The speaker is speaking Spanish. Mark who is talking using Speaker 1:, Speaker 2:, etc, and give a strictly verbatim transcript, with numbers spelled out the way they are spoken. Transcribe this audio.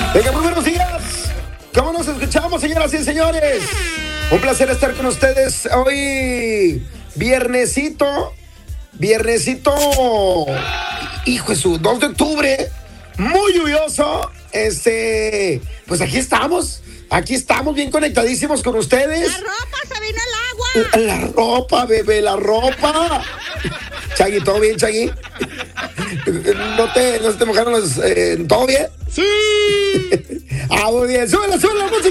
Speaker 1: Venga, muy buenos días. ¿Cómo nos escuchamos, señoras y señores? Un placer estar con ustedes hoy, viernesito, viernesito, hijo de su, dos de octubre, muy lluvioso. Este, pues aquí estamos, aquí estamos bien conectadísimos con ustedes.
Speaker 2: La ropa, se vino el agua.
Speaker 1: La, la ropa, bebé, la ropa. Chagui, ¿todo bien, Chagui? ¿No te, no te mojaron los... Eh, ¿todo bien?
Speaker 2: Sí.
Speaker 1: Ah, muy bien. Súbela, súbela la música.